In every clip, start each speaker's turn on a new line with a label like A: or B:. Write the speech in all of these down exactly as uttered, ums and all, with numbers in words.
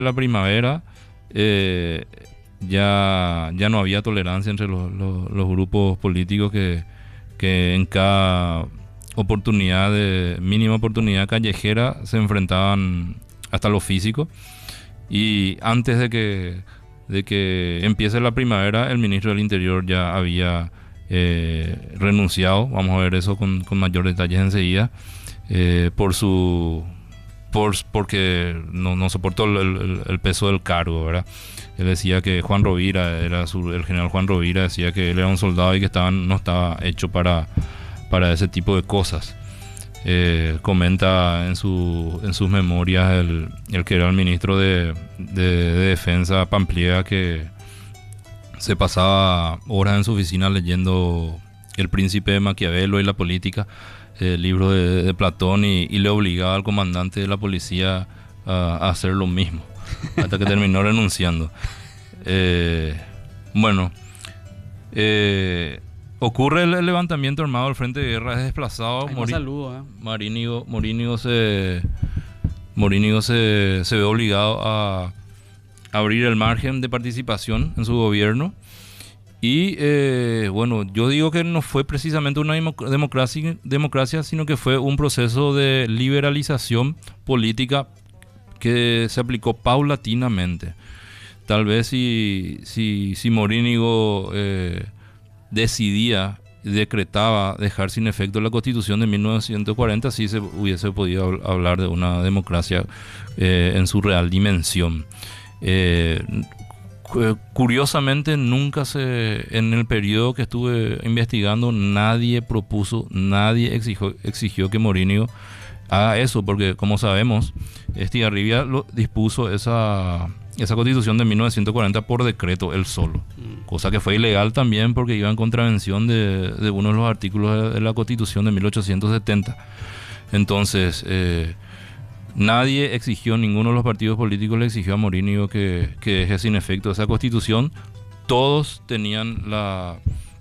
A: la primavera, eh, ya, ya no había tolerancia entre los, los- los grupos políticos que, que en cada oportunidad, de mínima oportunidad callejera, se enfrentaban hasta lo físico. Y antes de que, de que empiece la primavera, el ministro del Interior ya había eh, renunciado. Vamos a ver eso con, con mayor detalles enseguida. eh, por su por, porque no, no soportó el, el- el peso del cargo, ¿verdad? Él decía que Juan Rovira, era su- el general Juan Rovira, decía que él era un soldado y que estaban, no estaba hecho para, para ese tipo de cosas. Eh, comenta en, su, en sus memorias el, el que era el ministro de, de, de Defensa, Pampliega, que se pasaba horas en su oficina leyendo El Príncipe de Maquiavelo y la política, el libro de, de Platón, y, y le obligaba al comandante de la policía a, a hacer lo mismo, hasta que terminó renunciando. Eh, bueno, eh, ocurre el, el levantamiento armado del Frente de Guerra, es desplazado.
B: Hay más
A: Mori-
B: saludos, ¿eh?
A: Morínigo, Morínigo se, Morínigo se, se ve obligado a abrir el margen de participación en su gobierno. Y eh, bueno, yo digo que no fue precisamente una democ- democracia, democracia, sino que fue un proceso de liberalización política que se aplicó paulatinamente. Tal vez si, si, si Morínigo eh, decidía, decretaba dejar sin efecto la Constitución de mil novecientos cuarenta, sí se hubiese podido habl- hablar de una democracia eh, en su real dimensión. Eh, cu- Curiosamente, nunca se, en el periodo que estuve investigando, nadie propuso, nadie exigió, exigió que Morínigo haga eso, porque como sabemos, Estigarribia lo dispuso esa, esa constitución de mil novecientos cuarenta por decreto, él solo,
B: Mm.
A: cosa que fue ilegal también porque iba en contravención de, de uno de los artículos de, de la constitución de mil ochocientos setenta. Entonces, eh, nadie exigió, ninguno de los partidos políticos le exigió a Morínigo que, que deje sin efecto esa constitución. Todos tenían la,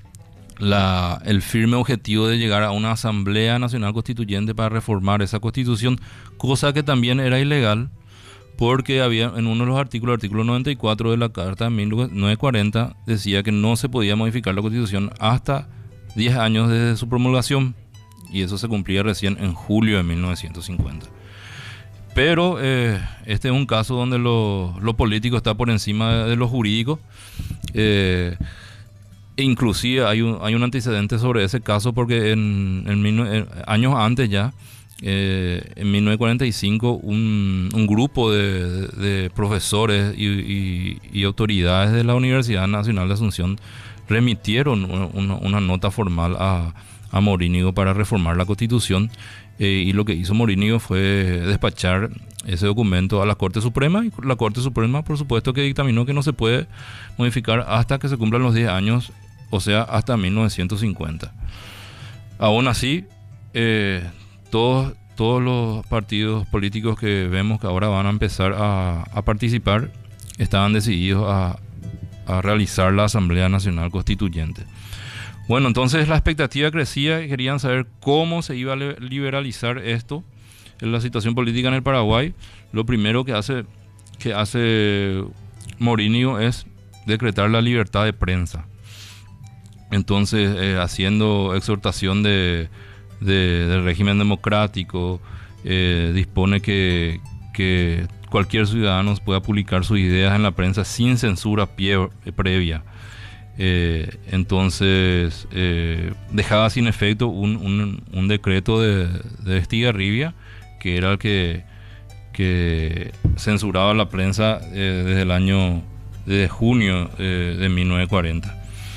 A: la, el firme objetivo de llegar a una Asamblea Nacional Constituyente para reformar esa constitución, cosa que también era ilegal porque había en uno de los artículos, el artículo noventa y cuatro de la Carta de mil novecientos cuarenta, decía que no se podía modificar la constitución hasta diez años desde su promulgación, y eso se cumplía recién en julio de mil novecientos cincuenta. Pero eh, este es un caso donde lo, lo político está por encima de, de lo jurídico. Eh, e inclusive hay un, hay un antecedente sobre ese caso porque en, en mil nue- en años antes ya, eh, en mil novecientos cuarenta y cinco, un, un grupo de, de profesores y, y- y autoridades de la Universidad Nacional de Asunción remitieron una, una- una nota formal a, a Morínigo para reformar la Constitución. Eh, y lo que hizo Morínigo fue despachar ese documento a la Corte Suprema, y la Corte Suprema, por supuesto, que dictaminó que no se puede modificar hasta que se cumplan los diez años, o sea, hasta mil novecientos cincuenta. Aún así, eh, todos, todos los partidos políticos que vemos que ahora van a empezar a, a participar estaban decididos a, a realizar la Asamblea Nacional Constituyente. Bueno, entonces la expectativa crecía y querían saber cómo se iba a le- liberalizar esto en la situación política en el Paraguay. Lo primero que hace, que hace Morínigo es decretar la libertad de prensa. Entonces, eh, haciendo exhortación de, de- del régimen democrático, eh, dispone que, que cualquier ciudadano pueda publicar sus ideas en la prensa sin censura pie- previa. Eh, entonces, eh, dejaba sin efecto un, un- un decreto de, de Estigarribia, que era el que, que censuraba la prensa eh, desde el año de junio eh, de mil novecientos cuarenta.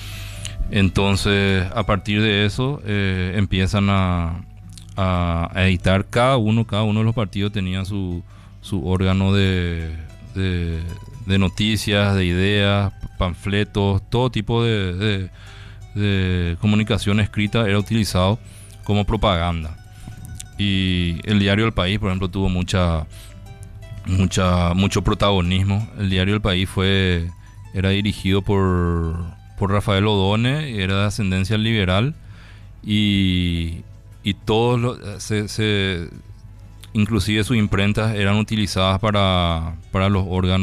A: Entonces, a partir de eso, eh, empiezan a, a editar cada uno, cada uno de los partidos tenía su, su órgano de, de, de noticias, de ideas, panfletos, todo tipo de, de, de comunicación escrita era utilizado como propaganda. Y el diario El País, por ejemplo, tuvo mucha, mucha, mucho protagonismo. El diario El País fue, era dirigido por, por Rafael Odone, era de ascendencia liberal, y, y todos los, se, se inclusive sus imprentas eran utilizadas para, para los órganos